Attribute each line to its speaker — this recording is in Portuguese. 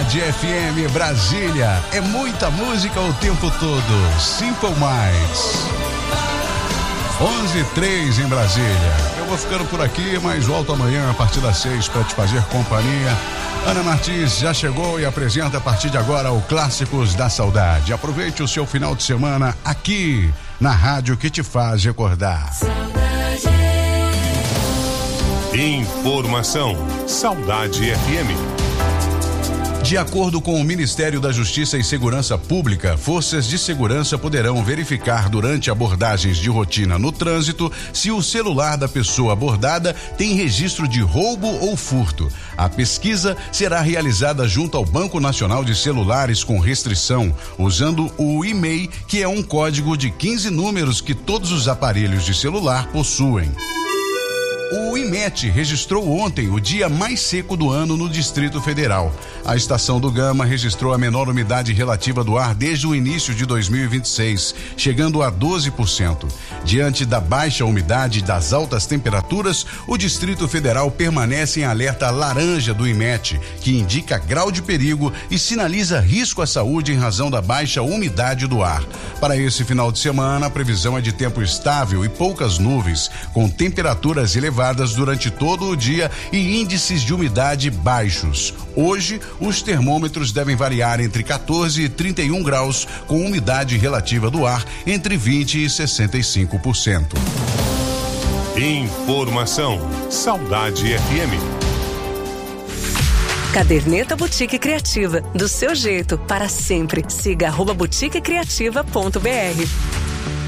Speaker 1: Saudade FM Brasília. É muita música o tempo todo. Simple Minds. 11:03 em Brasília. Eu vou ficando por aqui, mas volto amanhã a partir das 6 para te fazer companhia. Ana Martins já chegou e apresenta a partir de agora o Clássicos da Saudade. Aproveite o seu final de semana aqui na rádio que te faz recordar.
Speaker 2: Informação. Saudade FM.
Speaker 1: De acordo com o Ministério da Justiça e Segurança Pública, forças de segurança poderão verificar durante abordagens de rotina no trânsito se o celular da pessoa abordada tem registro de roubo ou furto. A pesquisa será realizada junto ao Banco Nacional de Celulares com restrição, usando o e-mail, que é um código de 15 números que todos os aparelhos de celular possuem. O IMET registrou ontem o dia mais seco do ano no Distrito Federal. A Estação do Gama registrou a menor umidade relativa do ar desde o início de 2026, chegando a 12%. Diante da baixa umidade e das altas temperaturas, o Distrito Federal permanece em alerta laranja do IMET, que indica grau de perigo e sinaliza risco à saúde em razão da baixa umidade do ar. Para esse final de semana, a previsão é de tempo estável e poucas nuvens, com temperaturas elevadas durante todo o dia e índices de umidade baixos. Hoje, os termômetros devem variar entre 14 e 31 graus, com umidade relativa do ar entre 20 e 65%.
Speaker 2: Informação. Saudade FM.
Speaker 3: Caderneta Boutique Criativa, do seu jeito, para sempre. Siga @boutiquecriativa.br.